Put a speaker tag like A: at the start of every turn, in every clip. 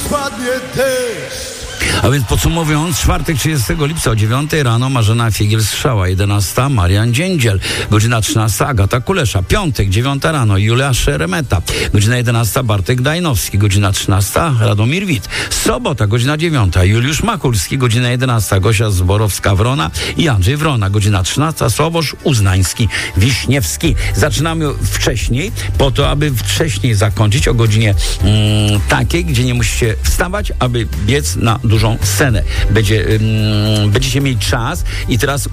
A: spadnie deszcz.
B: A więc podsumowując, czwartek 30 lipca o 9 rano Marzena Figiel-Strzała, 11 Marian Dziędziel, godzina 13 Agata Kulesza, piątek 9 rano Julia Szeremeta, godzina 11 Bartek Dajnowski, godzina 13 Radomir Wit, sobota godzina 9 Juliusz Machulski, godzina 11 Gosia Zborowska-Wrona i Andrzej Wrona, godzina 13 Sławosz Uznański, Wiśniewski. Zaczynamy wcześniej, po to, aby wcześniej zakończyć o godzinie takiej, gdzie nie musicie wstawać, aby biec na dużą scenę. Będziecie mieli czas i teraz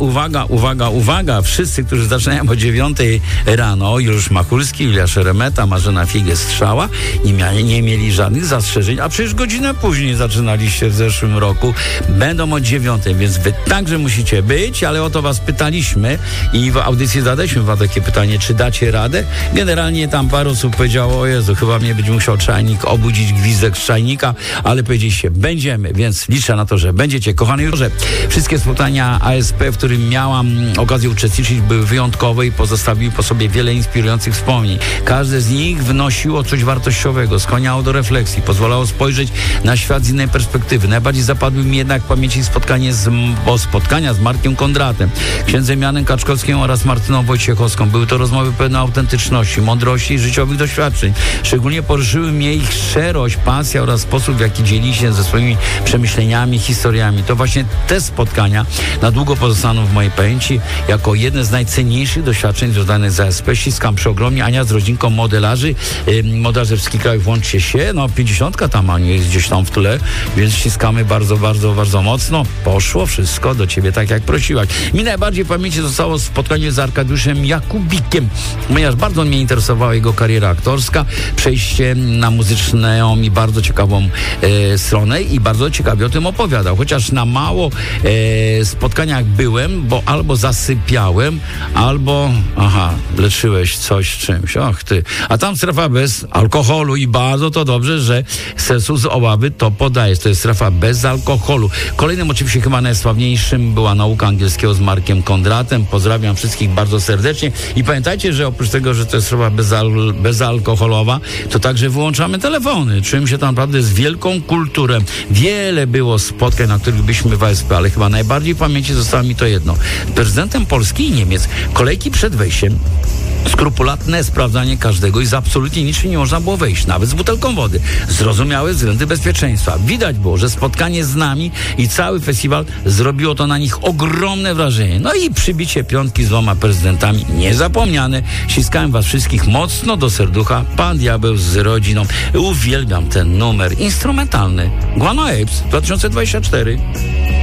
B: uwaga, wszyscy, którzy zaczynają o 9 rano, Juliusz Machulski, Julia Szeremeta, Marzena Figiel-Strzała, nie mieli żadnych zastrzeżeń, a przecież godzinę później zaczynaliście w zeszłym roku, będą o 9, więc wy także musicie być, ale o to was pytaliśmy i w audycji zadaliśmy wam takie pytanie, czy dacie radę? Generalnie tam parę osób powiedziało, o Jezu, chyba mnie będzie musiał czajnik obudzić, gwizdek z czajnika, ale powiedzieliście, będziemy, więc liczę na to, że będziecie. Kochany Jurze, wszystkie spotkania ASP, w którym miałam okazję uczestniczyć, były wyjątkowe i pozostawiły po sobie wiele inspirujących wspomnień. Każde z nich wnosiło coś wartościowego, skłaniało do refleksji, pozwalało spojrzeć na świat z innej perspektywy. Najbardziej zapadły mi jednak w pamięci spotkania z Markiem Kondratem, księdzem Janem Kaczkowskim oraz Martyną Wojciechowską. Były to rozmowy pełne autentyczności, mądrości i życiowych doświadczeń. Szczególnie poruszyły mnie ich szczerość, pasja oraz sposób, w jaki dzieli się ze swoimi przemyśleniami, historiami. To właśnie te spotkania na długo pozostaną w mojej pamięci jako jedne z najcenniejszych doświadczeń związanych z ASP. Ściskam przeogromnie. Ania z rodzinką modelarzy, Modelarski Kraj, włączcie się. 50 tam Aniu jest gdzieś tam w tle, więc ściskamy bardzo, bardzo, bardzo mocno. Poszło wszystko do ciebie tak, jak prosiłaś. Mi najbardziej w pamięci zostało spotkanie z Arkadiuszem Jakubikiem, ponieważ bardzo mnie interesowała jego kariera aktorska, przejście na muzyczną i bardzo ciekawą stronę i bardzo ciekawie o tym opowiadał. Chociaż na mało spotkaniach byłem, bo albo zasypiałem, albo leczyłeś coś czymś. Och ty. A tam strefa bez alkoholu i bardzo to dobrze, że Sesu z Oławy to podaje. To jest strefa bez alkoholu. Kolejnym oczywiście chyba najsławniejszym była nauka angielskiego z Markiem Kondratem. Pozdrawiam wszystkich bardzo serdecznie i pamiętajcie, że oprócz tego, że to jest strefa bezalkoholowa, to także wyłączamy telefony. Czułem się tam naprawdę z wielką kulturą. Wiele było spotkań, na których byliśmy w ASP, ale chyba najbardziej w pamięci zostało mi to jedno. Prezydentem Polski i Niemiec, kolejki przed wejściem, skrupulatne sprawdzanie każdego i z absolutnie niczym nie można było wejść, nawet z butelką wody. Zrozumiałe względy bezpieczeństwa. Widać było, że spotkanie z nami i cały festiwal zrobiło to na nich ogromne wrażenie. No i przybicie piątki z 2 prezydentami niezapomniane. Ściskałem was wszystkich mocno do serducha. Pan Diabeł z rodziną. Uwielbiam ten numer instrumentalny. Guano Apes 2024.